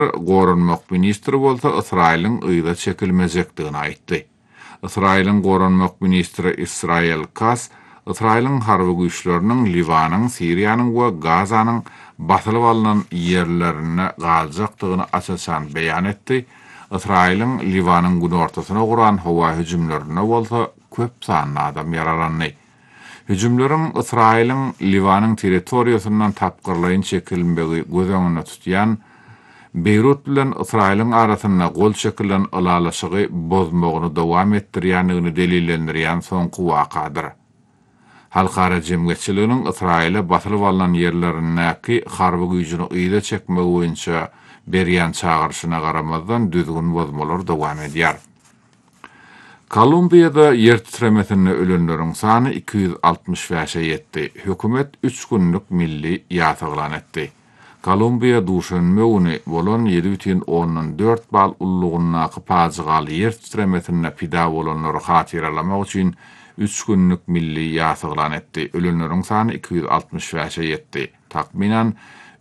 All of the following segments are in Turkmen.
Goranmak ministri bolsa Israil'in ıyda çekilmezekdigini aýtdy. Israil'in Goranmak ministri Israel Katz, Israil'in harby güýçleriniň Libanyň, Siriýanyň we Gazanyň batylyp alynan ýerlerine galjakdygyny asasan beýan etdi. Israil'in Libanyň gün ortasyna guran hawa hüjümlerine bolsa köp sanly adam yaralandy. Hüjümlerin Israil'in Libanyň territoriýasyndan tapgyrlaýyn çekilmegi göz öňünde tutýan Beyrut bilen Israil'in arasynda gol çekilen alalaşygy bozmagyny dowam etdirýändigini delillendirýän soňky wakadyr. Halkara jemgyýetçiliginiň Israil'e batylyp alynan ýerlerindäki harby güýjüni ýyda çekmek boýunça berýän çağırşyna garamazdan düzgün bozmalar dowam edýär. Kolumbiyada yer titremesinde ölenlerin sany 265'e yetdi. Hökümet 3 günlük milli ýataglan etdi. Kolumbiya duşanma güni bolan 7,4 bal ullugyna pazygaly yer titremesinde pida bolanlary hatyralamak üçin 3 günlük milli ýataglan etdi. Ölenlerin sany 265'e yetdi. Takminan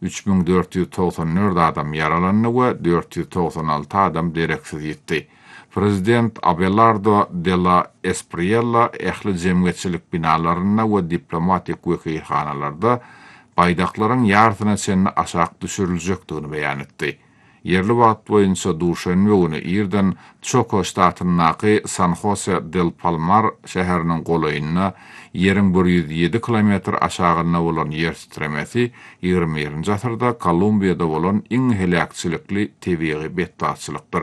3494 adam yaralandy we 496 adam dereksiz ýetdi. Prezident Abelardo de la Espriella ähli jemgyýetçilik binalaryna we diplomatik wekilhanalarda baydaklaryň ýardyna sen aşak düşüriljekdigini beýan etdi. Yerli wagt boýunça duşanma güni ýerden Choco ştatynyňky San Jose del Palmar şäheriniň golaýyna ýeriň 107 kilometr aşagyna bolan yer titremesi 20-nji asyrda Kolumbiyada bolan iň helakçylikli tebiği betbaççylykdyr.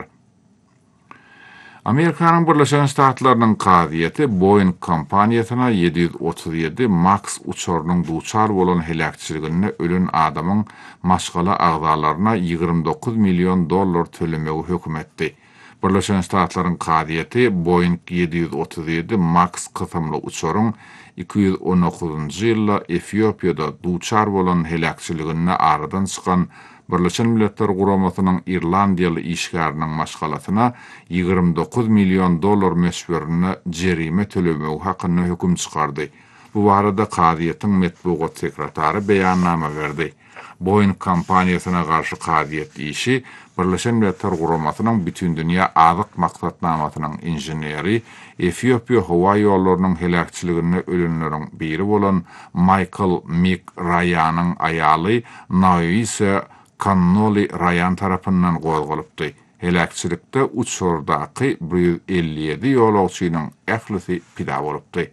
Amerikanyň Birleşen Ştatlarynyň kaziýeti Boeing kompaniýasyna 737 MAX uçarynyň duçar bolan helakçyligine ölen adamyň maşgala agzalaryna $29 milyon tölemegi hökm etdi. Birleşen Ştatlaryň kaziýeti Boeing 737 MAX kysymly uçaryň 2019-njy ýylda Etiopiýada duçar bolan helakçyligine aradan çykan Birleşen Milletler Guramasynyň İrlandiýaly işgäriniň maşgalasyna $29 milyon meşberine jerime tölemegi hakyna hökm çykardy. Bu barada kaziýetiň metbuat sekretary beýannama berdi. Boeing kompaniýasyna garşy kaziýet işi Birleşen Milletler Guramasynyň bütün dünýä azyk maksatnamasynyň inженери Etiopiýa hawa ýollarynyň helakçyligine ölenleriň biri bolan Michael Mick Ryan'yň aýaly Naoise Cannoli Ryan tarapyndan gozgalypdy. Helakçylikde uçurdaky 157 ýolagçynyň ählisi pida bolupdy.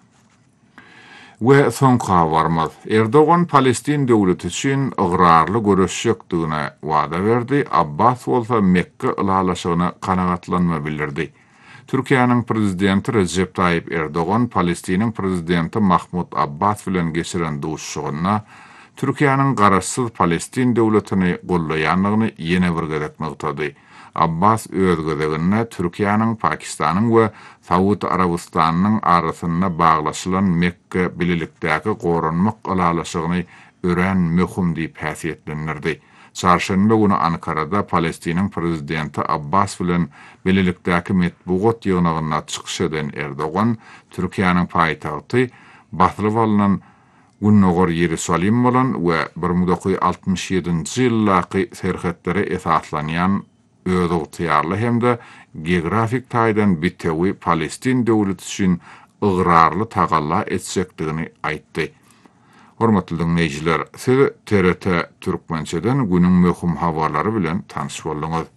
We soňka barmaz. Erdogan Palestin döwleti üçin ıgrarly görüşjekdigine wada berdi. Abbas bolsa Mekke ulalaşygyna kanagatlanma bildirdi. Türkiýanyň prezidenti Recep Tayyip Erdogan Palestiniň prezidenti Mahmud Abbas bilen geçiren duşuşygyna Türkiýanyň garaşsyz Palestin döwletini gollaýanlygyny ýene bir gezek noktada. Abbas öz gezeginde Türkiýanyň, Pakistanyň we Saud Arabistanyň arasynda baglaşylan Mekke bililikdäki goranmak alalaşygyny ören möhüm diýip häsiýetlendirdi. Çarşamba günü Ankara'da Palestiniň prezidenti Abbas bilen bililikdäki metbuat ýygnagyna çykyş eden Erdogan, Türkiýanyň paýtagty batylyp alynan Günnogor Ýerusalim bolan we 1967-nji ýyllaky serhetleri esaslanýan öýdüg tyýarly hemde geografik taýdan bitewi Palestin döwleti üçin ıgrarly tagalla etsekdigini aýtdy. Hormatly dinleýijiler, siz TRT Türkmençeden günüň möhüm habarlary bilen tanyş boldunuz.